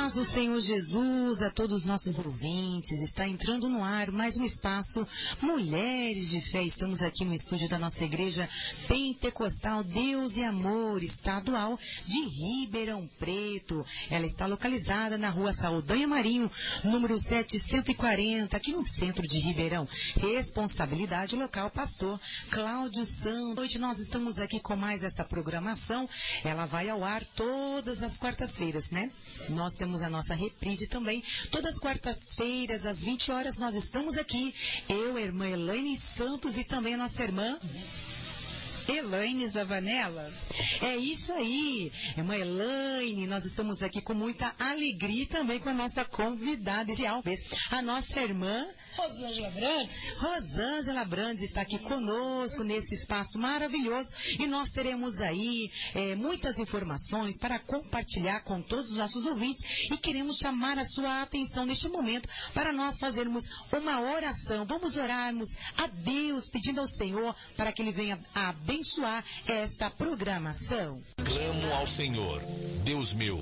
paz do Senhor Jesus a todos os nossos ouvintes. Está entrando no ar mais um espaço Mulheres de Fé. Estamos aqui no estúdio da nossa igreja pentecostal Deus e Amor, estadual de Ribeirão Preto. Ela está localizada na rua Saldanha Marinho, número 740, aqui no centro de Ribeirão. Responsabilidade local, pastor Cláudio Santos. Hoje nós estamos aqui com mais esta programação. Ela vai ao ar todas as quartas-feiras, né? Nós temos a nossa reprise também. Todas as quartas-feiras, às 20 horas, nós estamos aqui. Eu, a irmã Elaine Santos e também a nossa irmã Elaine Zavanella. É isso aí, irmã Elaine, nós estamos aqui com muita alegria também com a nossa convidada especial, a nossa irmã Rosângela Brandes. Rosângela Brandes está aqui conosco nesse espaço maravilhoso e nós teremos aí muitas informações para compartilhar com todos os nossos ouvintes e queremos chamar a sua atenção neste momento para nós fazermos uma oração. Vamos orarmos a Deus, pedindo ao Senhor para que Ele venha abençoar esta programação. Clamo ao Senhor, Deus meu,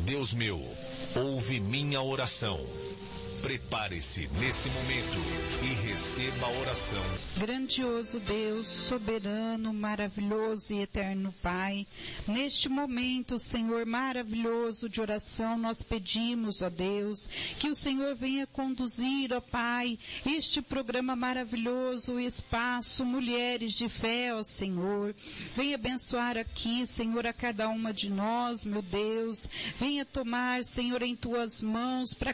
ouve minha oração. Prepare-se nesse momento e receba a oração. Grandioso Deus, soberano, maravilhoso e eterno Pai, neste momento, Senhor, maravilhoso de oração, nós pedimos, ó Deus, que o Senhor venha conduzir, ó Pai, este programa maravilhoso, o espaço Mulheres de Fé, ó Senhor. Venha abençoar aqui, Senhor, a cada uma de nós, meu Deus. Venha tomar, Senhor, em tuas mãos, para